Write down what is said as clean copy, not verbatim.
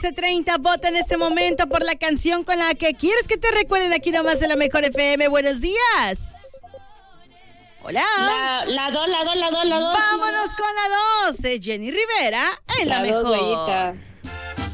30, vota en este momento por la canción con la que quieres que te recuerden aquí nomás en la Mejor FM. Buenos días. Hola. La 2. Vámonos con la 2. Jenny Rivera en la Mejor. Dos,